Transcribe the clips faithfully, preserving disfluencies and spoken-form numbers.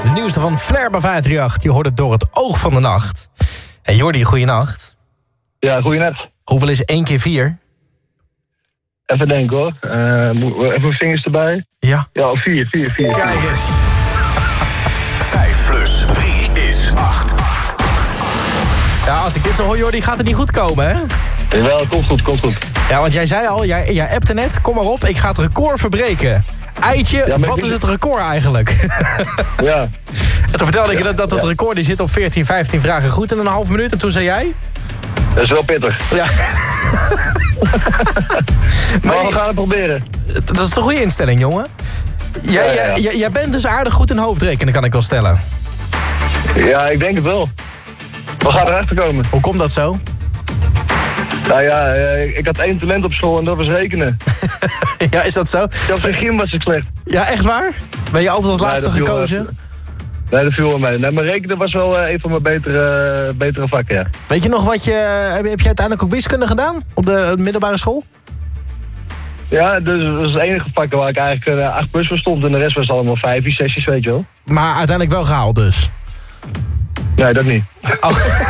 De nieuwste van Flair bij vijf drie acht. Je hoort het door het oog van de nacht. Hey Jordi, goeienacht. Ja, goeienacht. Hoeveel is één keer vier? Even denken hoor. Uh, moet, even vingers erbij. Ja. Ja, vier, vier, vier. Kijk eens. vijf plus drie is acht. Ja, als ik dit zo hoor, Jordi, gaat het niet goed komen, hè? Jawel, komt goed, komt goed. Ja, want jij zei al, jij, jij appte net, kom maar op, ik ga het record verbreken. Eitje, Ja, wat ik... is het record eigenlijk? Ja. En toen vertelde ik je dat, dat het Ja. record die zit op veertien, vijftien vragen goed in een half minuut. En toen zei jij? Dat is wel pittig. Ja. Maar maar we gaan het proberen. dat is een goede instelling, jongen. Jij, Ja, ja, ja. jij, jij bent dus aardig goed in hoofdrekenen, kan ik wel stellen. Ja, ik denk het wel. We gaan erachter komen. Hoe komt dat zo? Nou ja, eh, ik had één talent op school en dat was rekenen. Ja, is dat zo? Op zijn gym was ik slecht. Ja, echt waar? Ben je altijd als Nee, laatste dat viel wel- gekozen? Nee, dat viel wel mee. Nee, maar rekenen was wel uh, een van mijn betere, uh, betere vakken, ja. Weet je nog wat je... Heb, heb je uiteindelijk ook wiskunde gedaan? Op de middelbare school? Ja, dus dat was het enige vak waar ik eigenlijk uh, acht plus voor stond. En de rest was allemaal vijf, zesjes, weet je wel. Maar uiteindelijk wel gehaald dus. Nee, dat niet. Oh,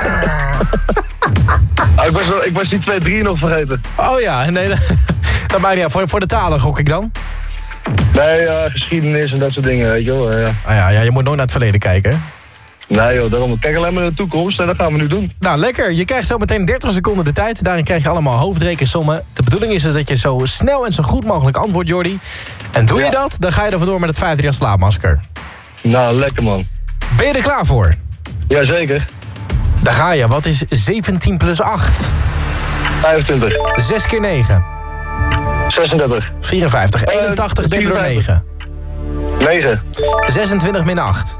Ah, ik, was, wel- ik was die twee, drie nog vergeten. oh ja, nee, dat, dat maakt niet uit. Voor, voor de talen gok ik dan. Nee, uh, geschiedenis en dat soort dingen, weet je wel. Uh, ja. Ah ja, ja, je moet nooit naar het verleden kijken, hè? Nee joh, daarom. Kijk alleen maar naar de toekomst en dat gaan we nu doen. Nou, lekker. Je krijgt zo meteen dertig seconden de tijd. Daarin krijg je allemaal hoofdrekensommen. De bedoeling is dus dat je zo snel en zo goed mogelijk antwoordt, Jordi. En doe je Ja. dat, dan ga je er vandoor met het vijf drie acht slaapmasker. Nou, lekker man. Ben je er klaar voor? Jazeker. Daar ga je. Wat is zeventien plus acht? vijfentwintig. zes keer negen. zesendertig. vierenvijftig. Eh, eenentachtig delen door vierenvijftig. negen. negen. zesentwintig min acht.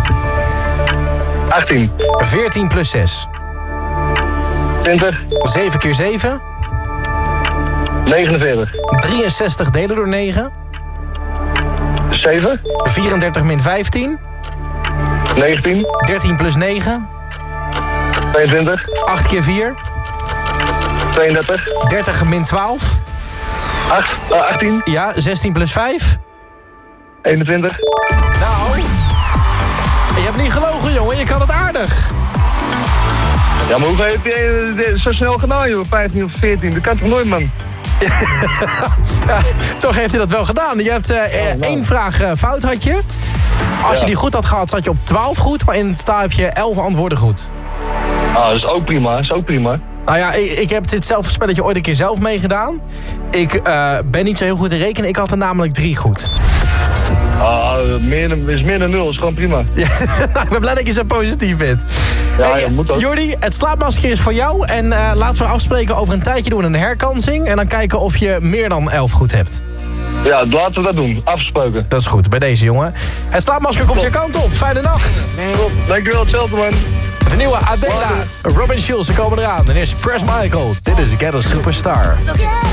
achttien. veertien plus zes. twintig. zeven keer zeven. negenenveertig. drieënzestig delen door negen. zeven. vierendertig min vijftien. negentien. dertien plus negen. tweeëntwintig. acht keer vier. tweeëndertig. dertig min twaalf. acht. Uh, achttien. Ja, zestien plus vijf. eenentwintig. Nou, je hebt niet gelogen, jongen. Je kan het aardig. Ja, maar hoeveel heb je uh, zo snel gedaan, joh? vijftien of veertien. Dat kan toch nooit, man? Ja, toch heeft hij dat wel gedaan. Je hebt uh, Oh, nou. één vraag uh, fout, had je. Als je Ja. die goed had gehad, zat je op twaalf goed. Maar in totaal heb je elf antwoorden goed. Ah, dat is ook prima. Dat is ook prima. Nou ja, ik, ik heb dit zelf spelletje ooit een keer zelf meegedaan. Ik uh, ben niet zo heel goed in rekenen. Ik had er namelijk drie goed. Ah, meer dan, is meer dan nul. Dat is gewoon prima. Ja, nou, ik ben blij dat je zo positief bent. Ja, Hey, ja, moet ook. Jordi, het slaapmasker is voor jou. En uh, laten we afspreken over een tijdje doen een herkansing. En dan kijken of je meer dan elf goed hebt. Ja, laten we dat doen. Afgesproken. Dat is goed, bij deze jongen. Het slaapmasker komt je kant op. Fijne nacht. Top. Dankjewel, hetzelfde, man. De nieuwe Adela, Robin Schulz, ze komen eraan. En eerst Press Michael. Dit is Get a Superstar.